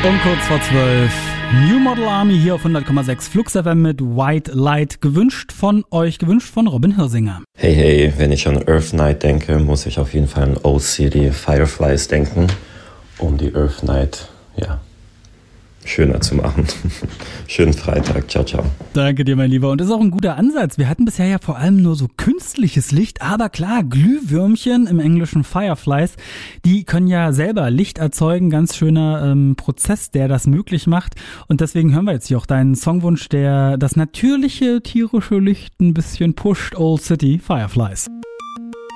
Um kurz vor 12. New Model Army hier auf 100,6 Flux FM mit White Light. Gewünscht von Robin Hirsinger. Hey, wenn ich an Earth Night denke, muss ich auf jeden Fall an O-City Fireflies denken, um die Earth Night, schöner zu machen. Schönen Freitag, ciao. Danke dir, mein Lieber. Und das ist auch ein guter Ansatz. Wir hatten bisher ja vor allem nur so künstliches Licht, aber klar, Glühwürmchen, im Englischen Fireflies, die können ja selber Licht erzeugen. Ganz schöner Prozess, der das möglich macht. Und deswegen hören wir jetzt hier auch deinen Songwunsch, der das natürliche tierische Licht ein bisschen pusht, Old City Fireflies.